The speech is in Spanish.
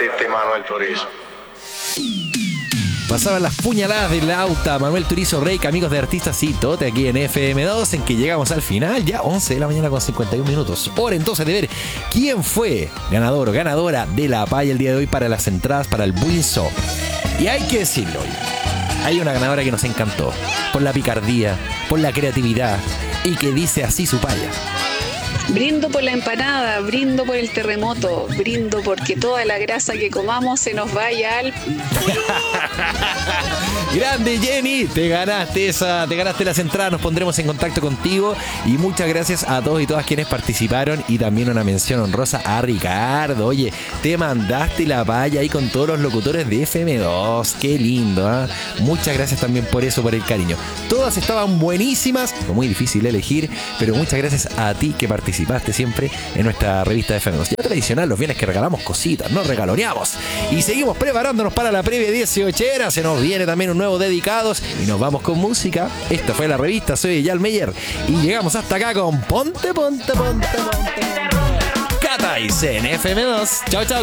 perdiste, Manuel Turizo. Pasaban las puñaladas del auto Manuel Turizo Rey, amigos de Artistas y Tote aquí en FM2, en que llegamos al final, ya 11 de la mañana con 51 minutos. Hora entonces de ver quién fue ganador o ganadora de la paya el día de hoy para las entradas para el Buinzo. Y hay que decirlo, hay una ganadora que nos encantó, por la picardía, por la creatividad, y que dice así su paya. Brindo por la empanada, brindo por el terremoto, brindo porque toda la grasa que comamos se nos vaya al... Grande Jenny, te ganaste las entradas, nos pondremos en contacto contigo y muchas gracias a todos y todas quienes participaron y también una mención honrosa a Ricardo. Oye, te mandaste la palla ahí con todos los locutores de FM2, qué lindo, ¿eh? Muchas gracias también por eso, por el cariño. Todas estaban buenísimas, fue muy difícil elegir, pero muchas gracias a ti que participaste siempre en nuestra revista de FM2. Ya tradicional, los viernes que regalamos cositas, nos regaloneamos y seguimos preparándonos para la previa 18era. Se nos viene también un nuevo Dedicados y nos vamos con música. Esta fue la revista, soy Eyal Meyer y llegamos hasta acá con Ponte Catais en FM2. Chao, chao.